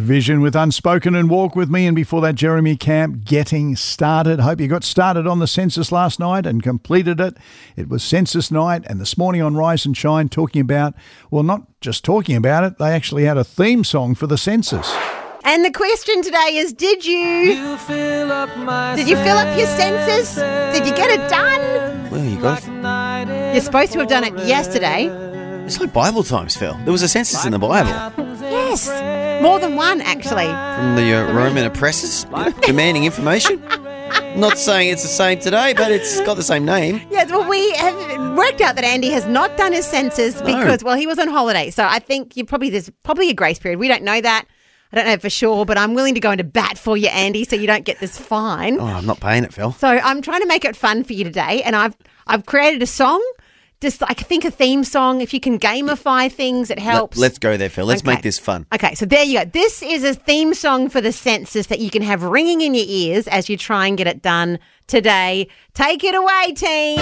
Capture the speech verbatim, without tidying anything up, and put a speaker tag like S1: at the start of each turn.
S1: Vision with Unspoken and Walk With Me, and before that, Jeremy Camp, Getting Started. Hope you got started on the census last night and completed it. It was census night, and this morning on Rise and Shine talking about, well, not just talking about it, they actually had a theme song for the census.
S2: And the question today is, did you,
S3: You fill up my
S2: did you fill up your census? Did you get it done?
S4: Well, you got it.
S2: You're supposed to have done it yesterday.
S4: It's like Bible times, Phil. There was a census in the Bible.
S2: Yes, more than one actually.
S4: From the uh, Roman oppressors, you know, demanding information. Not saying it's the same today, but it's got the same name.
S2: Yes, well, we have worked out that Andy has not done his census because,
S4: No.
S2: well, he was on holiday. So I think you probably there's probably a grace period. We don't know that. I don't know for sure, but I'm willing to go into bat for you, Andy, so you don't get this fine.
S4: Oh, I'm not paying it, Phil.
S2: So I'm trying to make it fun for you today, and I've I've created a song. Just like I think a theme song. If you can gamify things, it helps.
S4: Let, let's go there, Phil. Let's
S2: Okay.
S4: make this fun.
S2: Okay, so there you go. This is a theme song for the census that you can have ringing in your ears as you try and get it done today. Take it away, team.